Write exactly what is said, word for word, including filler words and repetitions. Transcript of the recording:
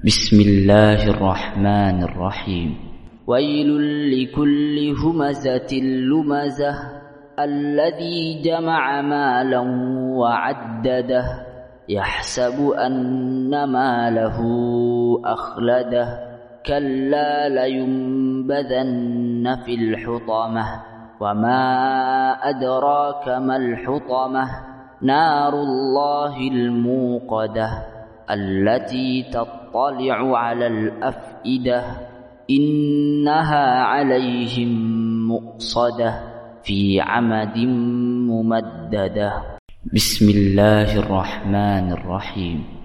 بسم الله الرحمن الرحيم. ويل لكل همزة لمزة الذي جمع مالا وعدده يحسب أن ماله أخلده كلا لينبذن في الحطمة وما أدراك ما الحطمة نار الله الموقدة التي تطلع على الأفئدة إنها عليهم مؤصدة في عمد ممددة. بسم الله الرحمن الرحيم.